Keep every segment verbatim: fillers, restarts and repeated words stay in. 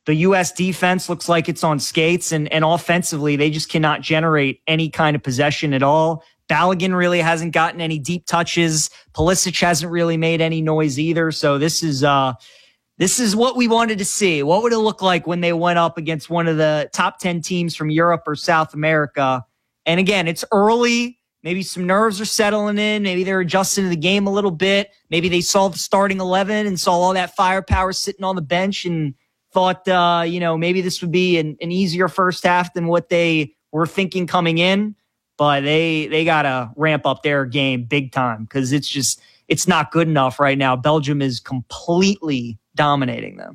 The U S defense looks like it's on skates, and, and offensively, they just cannot generate any kind of possession at all. Balogun really hasn't gotten any deep touches. Pulisic hasn't really made any noise either. So this is uh, this is what we wanted to see. What would it look like when they went up against one of the top ten teams from Europe or South America? And again, it's early. Maybe some nerves are settling in. Maybe they're adjusting to the game a little bit. Maybe they saw the starting eleven and saw all that firepower sitting on the bench and thought, uh, you know, maybe this would be an, an easier first half than what they were thinking coming in. But they they got to ramp up their game big time because it's just, it's not good enough right now. Belgium is completely dominating them.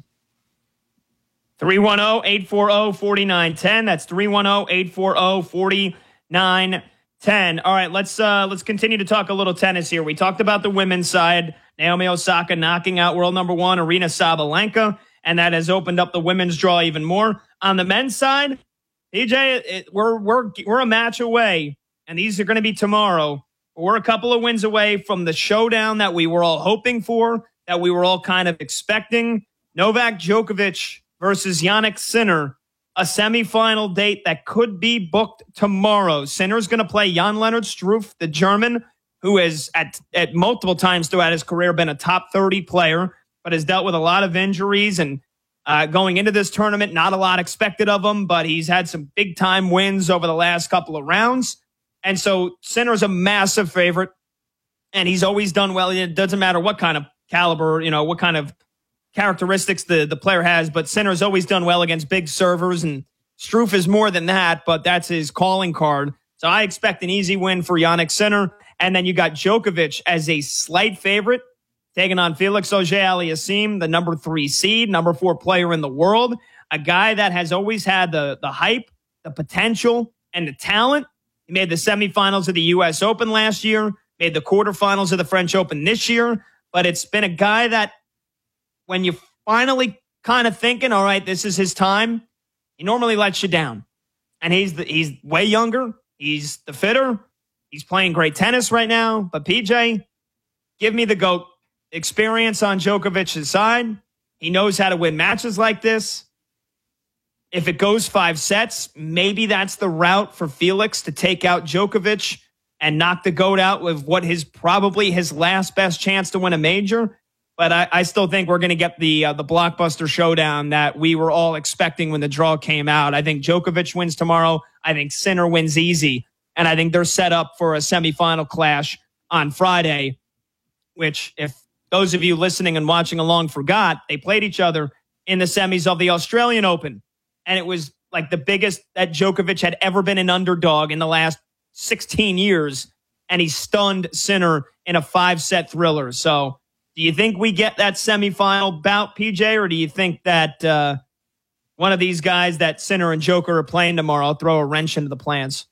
three one zero, eight four zero, four nine one zero. That's three one zero, eight four zero, four nine one zero. All right, let's uh, let's continue to talk a little tennis here. We talked about the women's side. Naomi Osaka knocking out world number one, Aryna Sabalenka, and that has opened up the women's draw even more. On the men's side, P J, it, we're we're we're a match away, and these are going to be tomorrow. We're a couple of wins away from the showdown that we were all hoping for, that we were all kind of expecting. Novak Djokovic versus Jannik Sinner, a semifinal date that could be booked tomorrow. Sinner's going to play Jan-Lennard Struff, the German, who has at at multiple times throughout his career been a top thirty player, but has dealt with a lot of injuries and. Uh, going into this tournament, not a lot expected of him, but he's had some big-time wins over the last couple of rounds. And so Sinner's a massive favorite, and he's always done well. It doesn't matter what kind of caliber, you know, what kind of characteristics the, the player has, but Sinner's always done well against big servers, and Struff is more than that, but that's his calling card. So I expect an easy win for Jannik Sinner. And then you got Djokovic as a slight favorite, taking on Felix Auger-Aliassime, the number three seed, number four player in the world, a guy that has always had the, the hype, the potential, and the talent. He made the semifinals of the U S Open last year, made the quarterfinals of the French Open this year, but it's been a guy that when you finally kind of thinking, all right, this is his time, he normally lets you down. And he's the, he's way younger. He's the fitter. He's playing great tennis right now. But P J, give me the GOAT. Experience on Djokovic's side. He knows how to win matches like this. If it goes five sets, maybe that's the route for Felix to take out Djokovic and knock the GOAT out with what is probably his last best chance to win a major. But I, I still think we're going to get the uh, the blockbuster showdown that we were all expecting when the draw came out. I think Djokovic wins tomorrow. I think Sinner wins easy. And I think they're set up for a semifinal clash on Friday, which if those of you listening and watching along forgot, they played each other in the semis of the Australian Open. And it was like the biggest that Djokovic had ever been an underdog in the last sixteen years. And he stunned Sinner in a five-set thriller. So do you think we get that semifinal bout, P J, or do you think that uh, one of these guys that Sinner and Joker are playing tomorrow will throw a wrench into the plans?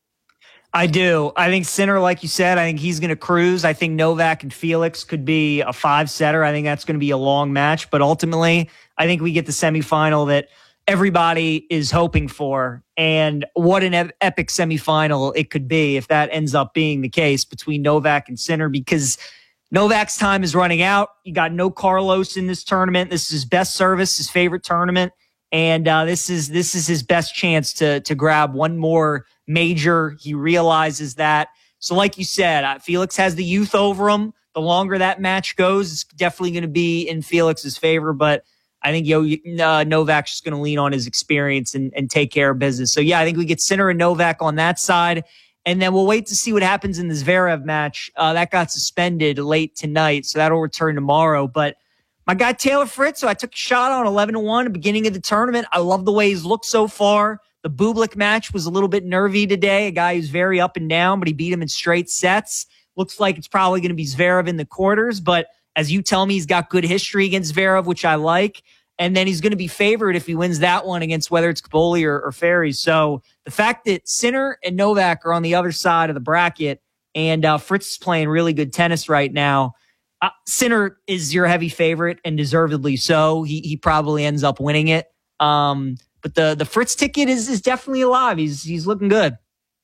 I do. I think Sinner, like you said, I think he's going to cruise. I think Novak and Felix could be a five-setter. I think that's going to be a long match. But ultimately, I think we get the semifinal that everybody is hoping for. And what an ep- epic semifinal it could be if that ends up being the case between Novak and Sinner, because Novak's time is running out. You got no Carlos in this tournament. This is his best service, his favorite tournament. And uh, this is this is his best chance to to grab one more major. He realizes that. So like you said, uh, Felix has the youth over him. The longer that match goes, it's definitely going to be in Felix's favor. But I think Yo uh, Novak's just going to lean on his experience and, and take care of business. So yeah, I think we get Sinner and Novak on that side. And then we'll wait to see what happens in the Zverev match. Uh, that got suspended late tonight, so that'll return tomorrow. But my guy Taylor Fritz, so I took a shot on eleven to one at the beginning of the tournament. I love the way he's looked so far. The Bublik match was a little bit nervy today. A guy who's very up and down, but he beat him in straight sets. Looks like it's probably going to be Zverev in the quarters, but as you tell me, he's got good history against Zverev, which I like. And then he's going to be favored if he wins that one against whether it's Caboli or, or Ferry. So the fact that Sinner and Novak are on the other side of the bracket and uh, Fritz is playing really good tennis right now, Uh, Sinner is your heavy favorite, and deservedly so. He he probably ends up winning it. Um, but the the Fritz ticket is is definitely alive. He's he's looking good.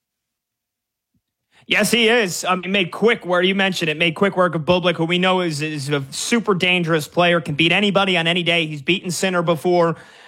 Yes, he is. I mean, made quick work. You mentioned it. Made quick work of Bublik, who we know is is a super dangerous player, can beat anybody on any day. He's beaten Sinner before.